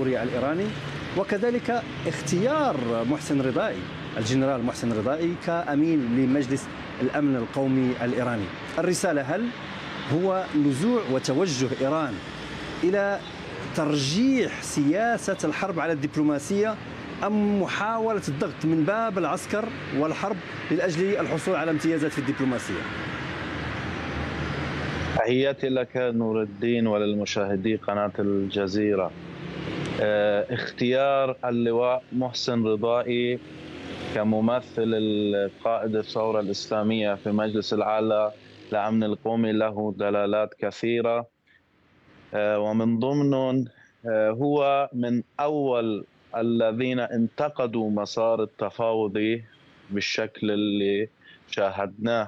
الثوري الإيراني، وكذلك اختيار محسن رضائي، الجنرال محسن رضائي، كأمين لمجلس الأمن القومي الإيراني. الرسالة: هل هو نزوع وتوجه إيران إلى ترجيح سياسة الحرب على الدبلوماسية، أم محاولة الضغط من باب العسكر والحرب لأجل الحصول على امتيازات في الدبلوماسية؟ تحياتي لك نور الدين وللمشاهدي قناة الجزيرة. اختيار اللواء محسن رضائي كممثل القائد الثورة الإسلامية في مجلس الأعلى للأمن القومي له دلالات كثيرة، ومن ضمنهم هو من أول الذين انتقدوا مسار التفاوضي بالشكل اللي شاهدناه،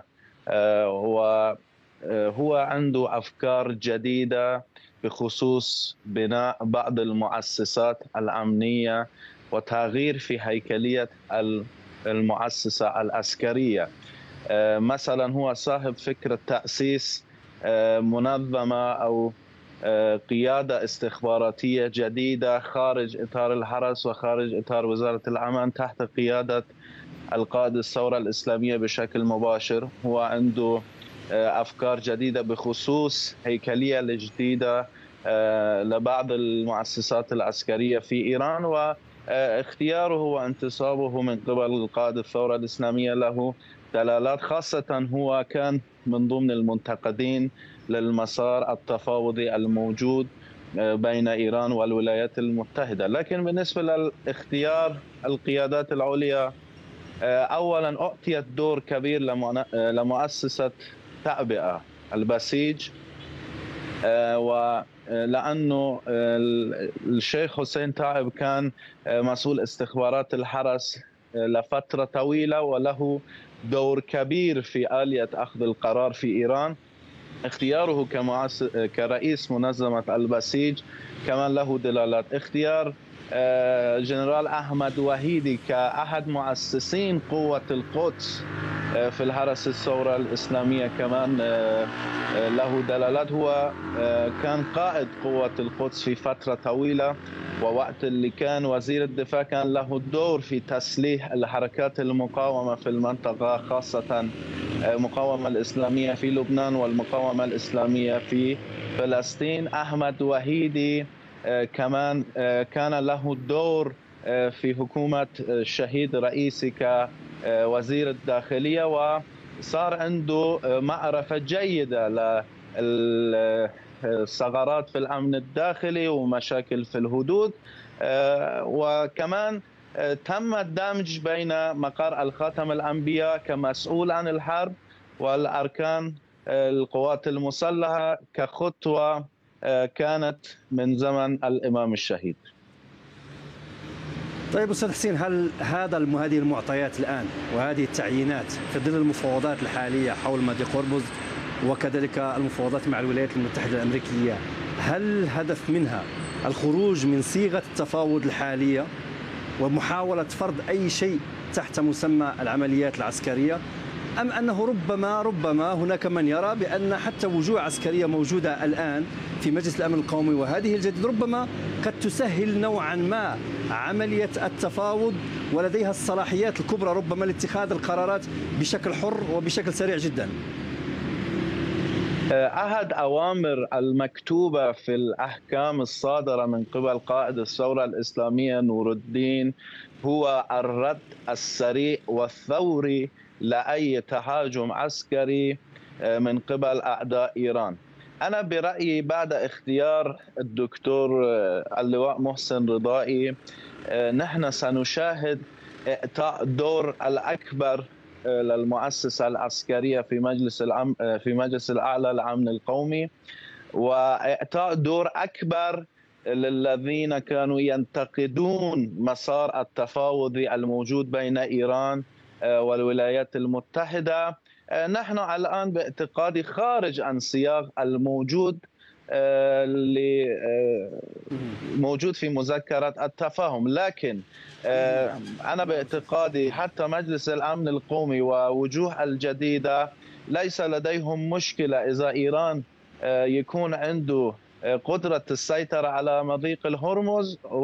وهو عنده أفكار جديدة بخصوص بناء بعض المؤسسات الأمنية وتغيير في هيكلية المؤسسة العسكرية. مثلا هو صاحب فكرة تأسيس منظمة أو قيادة استخباراتية جديدة خارج إطار الحرس وخارج إطار وزارة الأمن تحت قيادة القائد الثورة الإسلامية بشكل مباشر. هو عنده أفكار جديدة بخصوص هيكلية جديدة لبعض المؤسسات العسكرية في إيران، واختياره وانتصابه من قبل القائد الثورة الإسلامية له دلالات، خاصة هو كان من ضمن المنتقدين للمسار التفاوضي الموجود بين إيران والولايات المتحدة. لكن بالنسبة لاختيار القيادات العليا، أولا أعطيت دور كبير لمؤسسة تعبئة البسيج، ولأنه الشيخ حسين تائب كان مسؤول استخبارات الحرس لفترة طويلة وله دور كبير في آلية أخذ القرار في إيران. اختياره كرئيس منظمة البسيج كمان له دلالات. اختيار جنرال أحمد وحيدي كأحد مؤسسين قوة القدس في الحرس الثورة الإسلامية كمان له دلالات. هو كان قائد قوة القدس في فترة طويلة، ووقت اللي كان وزير الدفاع كان له دور في تسليح الحركات المقاومة في المنطقة، خاصة المقاومة الإسلامية في لبنان والمقاومة الإسلامية في فلسطين. أحمد وحيدي كمان كان له دور في حكومة الشهيد رئيسي كوزير الداخلية، وصار عنده معرفة جيدة للثغرات في الأمن الداخلي ومشاكل في الحدود. وكمان تم الدمج بين مقر الخاتم الأنبياء كمسؤول عن الحرب والأركان القوات المسلحة كخطوة كانت من زمن الإمام الشهيد. طيب أستاذ حسين، هل هذه المعطيات الآن وهذه التعيينات في ظل المفاوضات الحالية حول مضيق هرمز وكذلك المفاوضات مع الولايات المتحدة الأمريكية، هل الهدف منها الخروج من صيغة التفاوض الحالية ومحاولة فرض أي شيء تحت مسمى العمليات العسكرية، أم أنه ربما هناك من يرى بأن حتى وجوه عسكرية موجودة الآن في مجلس الأمن القومي وهذه الجديد ربما قد تسهل نوعا ما عملية التفاوض ولديها الصلاحيات الكبرى ربما لاتخاذ القرارات بشكل حر وبشكل سريع جدا؟ أحد أوامر المكتوبة في الأحكام الصادرة من قبل قائد الثورة الإسلامية نور الدين هو الرد السريع والثوري لأي تهاجم عسكري من قبل أعداء إيران. أنا برأيي بعد اختيار الدكتور اللواء محسن رضائي نحن سنشاهد إعطاء دور الأكبر للمؤسسة العسكرية في مجلس الأعلى للأمن القومي، وإعطاء دور أكبر للذين كانوا ينتقدون مسار التفاوضي الموجود بين إيران والولايات المتحدة. نحن الآن باعتقادي خارج عن سياق الموجود اللي موجود في مذكرة التفاهم، لكن أنا باعتقادي حتى مجلس الأمن القومي ووجوه الجديدة ليس لديهم مشكلة إذا إيران يكون عنده قدرة السيطرة على مضيق الهرمز